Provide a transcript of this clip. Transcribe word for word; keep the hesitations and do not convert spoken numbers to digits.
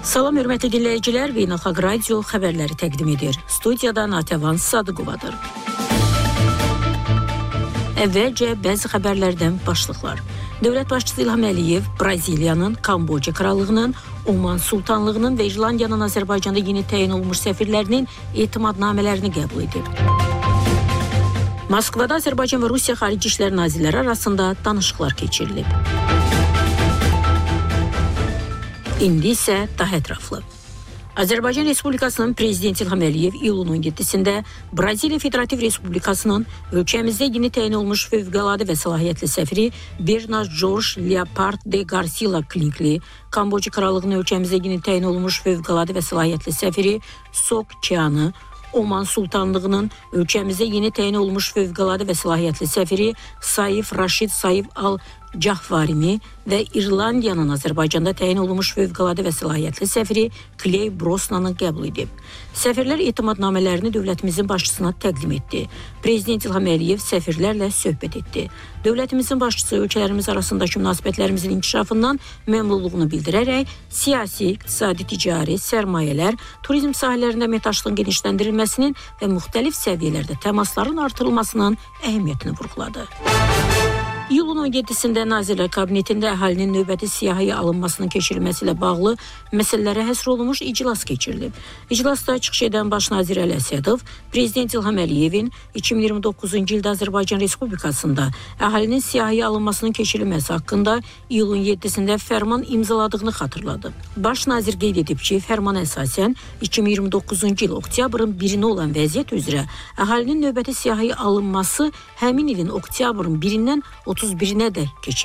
Salam hörmətli dinləyicilər, Beynəlxalq Radio xəbərləri təqdim edir. Studiyada Natəvan Sadıqovadır. Əvvəlcə bəzi xəbərlərdən başlıqlar. Dövlət başçısı İlham Əliyev Braziliyanın, Kamboca Krallığının, Oman Sultanlığının və İrlandiyanın Azərbaycanda yeni təyin olunmuş səfirlərinin etimadnamələrini qəbul edir. Moskvada Azərbaycan və Rusiya Xarici İşlər Nazirləri arasında danışıqlar keçirilib. İndi isə daha ətraflı. Azərbaycan Respublikasının Prezidenti İlham Əliyev iyulun on yeddisində Braziliya Federativ Respublikasının ölkəmizdə yeni təyin olmuş fövqəladə və səlahiyyətli səfiri Bernard Jorge Leopard de Garcia Klinkli, Kamboca Krallığının ölkəmizdə yeni təyin olmuş fövqəladə və səlahiyyətli səfiri Sok Chianı, Oman Sultanlığının ölkəmizdə yeni təyin olmuş fövqəladə və səlahiyyətli səfiri Saif Raşid Saif Al-Cahvarini və İrlandiyanın Azərbaycanda təyin olunmuş fövqəladə və səlahiyyətli səfiri Clay Brosnanı qəbul edib. Səfirlər etimadnamələrini dövlətimizin başçısına təqdim etdi. Prezident İlham Əliyev səfirlərlə söhbət etdi. Dövlətimizin başçısı ölkələrimiz arasındakı münasibətlərimizin inkişafından məmnunluğunu bildirərək siyasi, iqtisadi, ticari, sərmayələr, turizm sahələrində əməkdaşlığın genişləndirilməsinin və müxtəlif səviyyələrdə təmasların artırılmasının əhəmiyyətini vurğuladı. İyulun on yeddisində Nazirlər Kabinetində əhalinin növbəti siyahıya alınmasının keçirilməsi ilə bağlı məsələlərə həsr olunmuş iclas keçirilib. İclasda çıxış edən Baş nazir Əli Əsədov, Prezident İlham Əliyevin iki min iyirmi doqquzuncu ildə Azərbaycan Respublikasında əhalinin siyahıya alınmasının keçirilməsi haqqında iyulun yeddisində fərman imzaladığını xatırladı. Baş nazir qeyd edib ki, fərmana əsasən iki min iyirmi doqquzuncu il oktyabrın birinə olan vəziyyət üzrə əhalinin növbəti siyahıya alınması həmin ilin oktyabrın birindən otuz birinə də keçirilib.